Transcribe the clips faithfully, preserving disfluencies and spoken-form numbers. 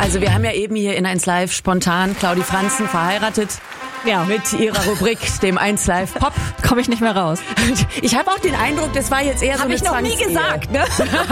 Also wir haben ja eben hier in eins Live spontan Claudi Franzen verheiratet. Ja. Mit ihrer Rubrik, dem eins Live Pop. Komme ich nicht mehr raus. Ich habe auch den Eindruck, das war jetzt eher hab so eine ich noch nie gesagt, ne?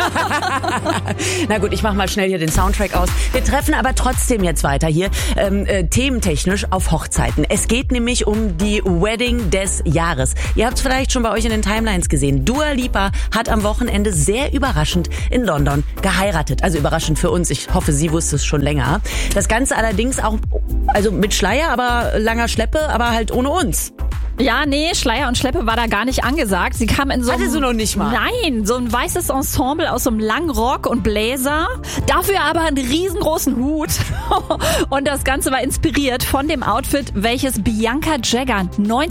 Na gut, ich mach mal schnell hier den Soundtrack aus. Wir treffen aber trotzdem jetzt weiter hier, ähm, äh, thementechnisch auf Hochzeiten. Es geht nämlich um die Wedding des Jahres. Ihr habt es vielleicht schon bei euch in den Timelines gesehen. Dua Lipa hat am Wochenende sehr überraschend in London geheiratet. Also überraschend für uns. Ich hoffe, sie wusste es schon länger. Das Ganze allerdings auch, also mit Schleier, aber langer Schleppe, aber halt ohne uns. Ja, nee, Schleier und Schleppe war da gar nicht angesagt. Sie kam in so einem... Hatte sie noch nicht mal? Nein, so ein weißes Ensemble aus so einem langen Rock und Bläser. Dafür aber einen riesengroßen Hut. Und das Ganze war inspiriert von dem Outfit, welches Bianca Jagger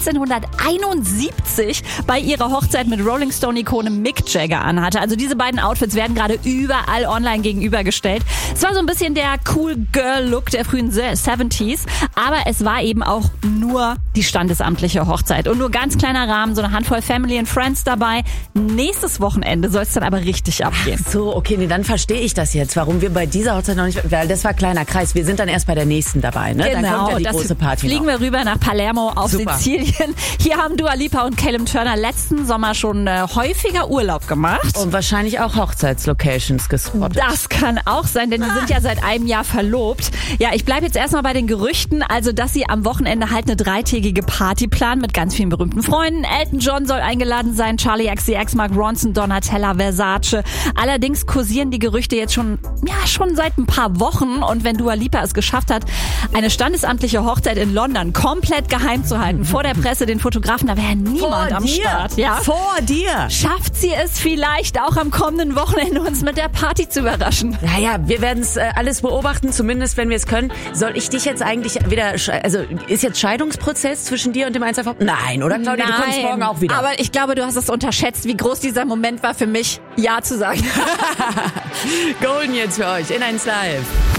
neunzehnhunderteinundsiebzig bei ihrer Hochzeit mit Rolling Stone-Ikone Mick Jagger anhatte. Also diese beiden Outfits werden gerade überall online gegenübergestellt. Es war so ein bisschen der Cool Girl-Look der frühen siebziger, aber es war eben auch nur die standesamtliche Hochzeit. Und nur ganz kleiner Rahmen, so eine Handvoll Family and Friends dabei. Nächstes Wochenende soll es dann aber richtig abgehen. Ach so, okay, nee, dann verstehe ich das jetzt, warum wir bei dieser Hochzeit noch nicht, weil das war kleiner Kreis. Wir sind dann erst bei der nächsten dabei, ne? Genau, dann kommt ja die das große Party fliegen noch. wir rüber nach Palermo auf Super. Sizilien. Hier haben Dua Lipa und Callum Turner letzten Sommer schon äh, häufiger Urlaub gemacht. Und wahrscheinlich auch Hochzeitslocations gespottet. Das kann auch sein, denn die sind ja seit einem Jahr verlobt. Ja, ich bleibe jetzt erstmal bei den Gerüchten, also dass sie am Wochenende halt eine dreitägige Party planen mit ganz vielen berühmten Freunden. Elton John soll eingeladen sein, Charlie X C X, Mark Ronson, Donatella Versace. Allerdings kursieren die Gerüchte jetzt schon, ja, schon seit ein paar Wochen. Und wenn Dua Lipa es geschafft hat, eine standesamtliche Hochzeit in London komplett geheim zu halten, vor der Presse, den Fotografen, da wäre niemand Vor am dir. Start. Ja. Vor dir. Schafft sie es vielleicht auch am kommenden Wochenende, uns mit der Party zu überraschen? Naja, wir werden es äh, alles beobachten, zumindest wenn wir es können. Soll ich dich jetzt eigentlich wieder, also ist jetzt Scheidungsprozess zwischen dir und dem eins Live? Nein, oder Claudia? Du kommst morgen auch wieder. Aber ich glaube, du hast es unterschätzt, wie groß dieser Moment war für mich, Ja zu sagen. Golden jetzt für euch in eins Live.